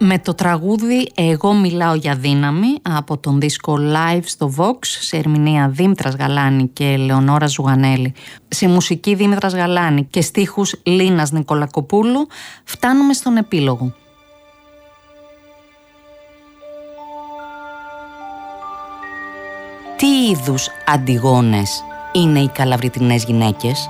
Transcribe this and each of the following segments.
Με το τραγούδι «Εγώ μιλάω για δύναμη» από τον δίσκο Live στο Vox, σε ερμηνεία Δήμητρας Γαλάνη και Λεωνόρας Ζουγανέλη, σε μουσική Δήμητρας Γαλάνη και στίχους Λίνας Νικολακοπούλου, φτάνουμε στον επίλογο. Τι είδους αντιγόνες είναι οι καλαβριτινές γυναίκες?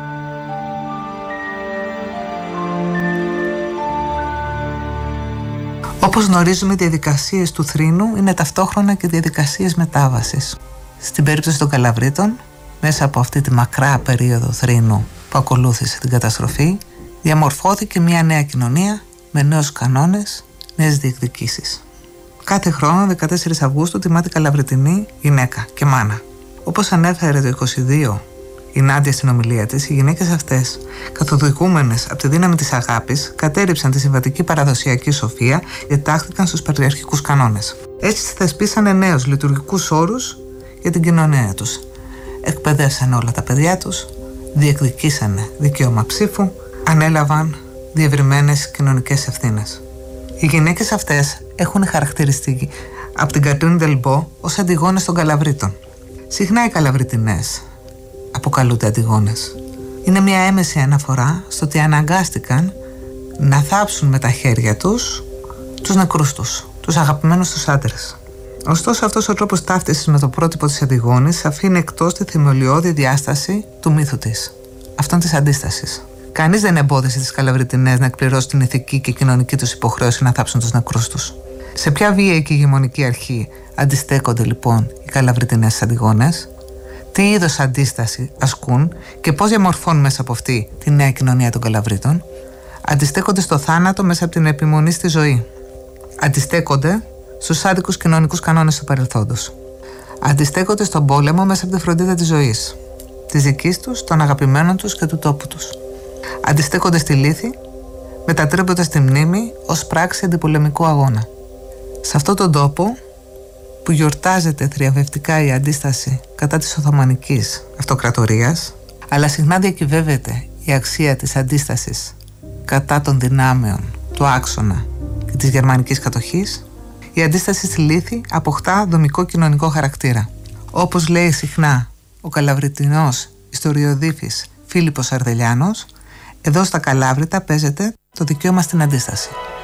Όπως γνωρίζουμε, οι διαδικασίες του θρήνου είναι ταυτόχρονα και διαδικασίες μετάβασης. Στην περίπτωση των Καλαβρίτων, μέσα από αυτή τη μακρά περίοδο θρήνου που ακολούθησε την καταστροφή, διαμορφώθηκε μια νέα κοινωνία με νέους κανόνες, νέες διεκδικήσεις. Κάθε χρόνο, 14 Αυγούστου, τιμάται Καλαβριτινή γυναίκα και μάνα. Όπως ανέφερε το 22 η Νάντια στην ομιλία της, οι γυναίκες αυτές, καθοδηγούμενες από τη δύναμη της αγάπης, κατέρριψαν τη συμβατική παραδοσιακή σοφία και τάχθηκαν στους πατριαρχικούς κανόνες. Έτσι θεσπίσανε νέους λειτουργικούς όρους για την κοινωνία τους. Εκπαιδεύσαν όλα τα παιδιά τους, διεκδικήσανε δικαίωμα ψήφου, ανέλαβαν διευρυμένες κοινωνικές ευθύνες. Οι γυναίκες αυτές έχουν χαρακτηριστεί από την Κατρίν Δελμπό ως αντιγόνες των Καλαβρίτων. Συχνά οι Καλαβριτινές αποκαλούνται αντιγόνες. Είναι μια έμεση αναφορά στο ότι αναγκάστηκαν να θάψουν με τα χέρια τους τους νεκρούς τους, τους αγαπημένους τους άντρες. Ωστόσο, αυτός ο τρόπος ταύτισης με το πρότυπο της αντιγόνης αφήνει εκτός τη θεμελιώδη διάσταση του μύθου της, αυτών της αντίστασης. Κανείς δεν εμπόδισε τις Καλαβριτινές να εκπληρώσουν την ηθική και κοινωνική τους υποχρέωση να θάψουν τους νεκρούς τους. Σε ποια βίαιη και ηγεμονική αρχή αντιστέκονται λοιπόν οι Καλαβριτινές αντιγόνες? Τι είδος αντίσταση ασκούν και πώς διαμορφώνουν μέσα από αυτή τη νέα κοινωνία των Καλαβρίτων? Αντιστέκονται στο θάνατο μέσα από την επιμονή στη ζωή. Αντιστέκονται στους άδικους κοινωνικούς κανόνες του παρελθόντος. Αντιστέκονται στον πόλεμο μέσα από τη φροντίδα της ζωής, της δικής τους, των αγαπημένων τους και του τόπου τους. Αντιστέκονται στη λύθη, μετατρέποντας τη μνήμη ως πράξη αντιπολεμικού αγώνα. Σε αυτόν τον τόπο που γιορτάζεται θριαμβευτικά η αντίσταση κατά της Οθωμανικής Αυτοκρατορίας, αλλά συχνά διακυβεύεται η αξία της αντίστασης κατά των δυνάμεων του άξονα και της γερμανικής κατοχής, η αντίσταση στη λύθη αποκτά δομικό κοινωνικό χαρακτήρα. Όπως λέει συχνά ο καλαβριτινός ιστοριοδίφης Φίλιππος Αρδελιάνος, εδώ στα Καλάβρητα παίζεται το δικαίωμα στην αντίσταση.